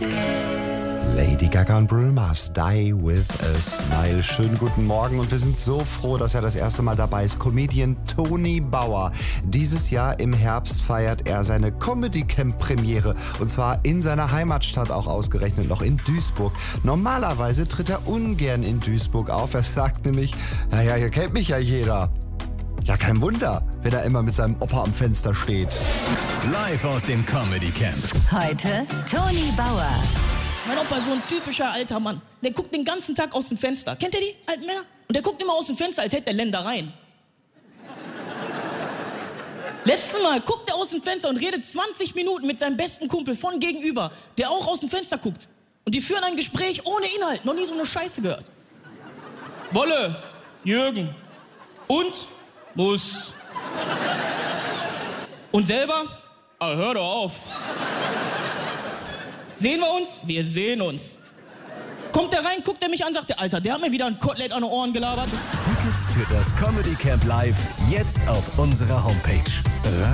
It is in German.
Lady Gaga und Bruno Mars, Die With a Smile. Schönen guten Morgen und wir sind so froh, dass er das erste Mal dabei ist. Comedian Tony Bauer. Dieses Jahr im Herbst feiert er seine Comedy-Camp-Premiere und zwar in seiner Heimatstadt auch ausgerechnet, noch in Duisburg. Normalerweise tritt er ungern in Duisburg auf. Er sagt nämlich, naja, hier kennt mich ja jeder. Ja, kein Wunder, wenn er immer mit seinem Opa am Fenster steht. Live aus dem Comedy Camp. Heute Tony Bauer. Mein Opa ist so ein typischer alter Mann. Der guckt den ganzen Tag aus dem Fenster. Kennt ihr die alten Männer? Und der guckt immer aus dem Fenster, als hätte er Ländereien. Letztes Mal guckt er aus dem Fenster und redet 20 Minuten mit seinem besten Kumpel von gegenüber, der auch aus dem Fenster guckt. Und die führen ein Gespräch ohne Inhalt. Noch nie so eine Scheiße gehört. Wolle, Jürgen und muss. Und selber? Ah, hör doch auf. Sehen wir uns? Wir sehen uns. Kommt der rein, guckt er mich an, sagt der Alter, der hat mir wieder ein Kotelett an den Ohren gelabert. Tickets für das Comedy Camp Live jetzt auf unserer Homepage.